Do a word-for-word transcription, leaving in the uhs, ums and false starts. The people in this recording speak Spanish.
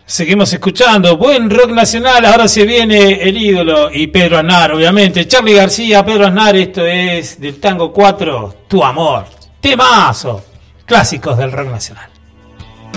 Seguimos escuchando buen rock nacional. Ahora se viene el ídolo y Pedro Aznar, obviamente. Charly García, Pedro Aznar. Esto es del Tango cuatro, Tu Amor. Temazo. Clásicos del rock nacional.